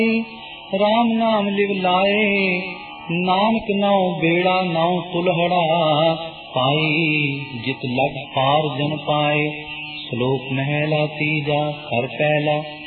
राम नाम लिव लाए, नानक नाउ बेड़ा नाउ कुल्हड़ा, पाई जित लग पार जन पाए। श्लोक महला तीजा कर पहला।